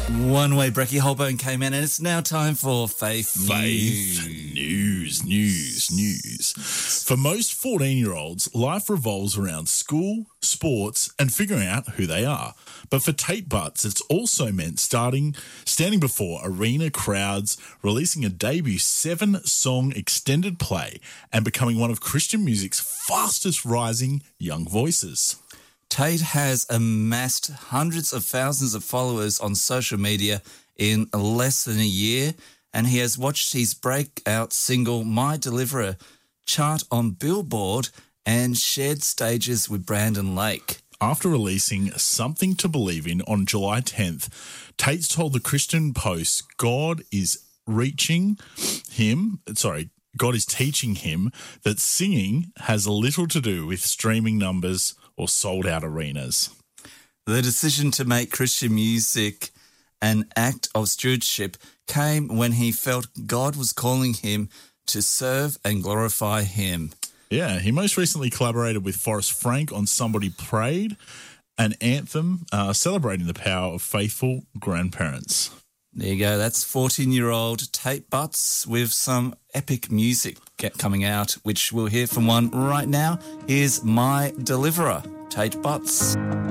One Way Brecky Holborn came in, and it's now time for Faith News. For most 14-year-olds, life revolves around school, sports, and figuring out who they are. But for Tate Butts, it's also meant standing before arena crowds, releasing a debut 7-song extended play, and becoming one of Christian music's fastest rising young voices. Tate has amassed hundreds of thousands of followers on social media in less than a year, and he has watched his breakout single, My Deliverer, chart on Billboard and shared stages with Brandon Lake. After releasing Something to Believe In on July 10th, Tate's told the Christian Post God is teaching him that singing has little to do with streaming numbers or sold-out arenas. The decision to make Christian music an act of stewardship came when he felt God was calling him to serve and glorify him. Yeah, he most recently collaborated with Forrest Frank on Somebody Prayed, an anthem celebrating the power of faithful grandparents. There you go. That's 14-year-old Tate Butts with some epic music coming out, which we'll hear from one right now. Here's My Deliverer, Tate Butts.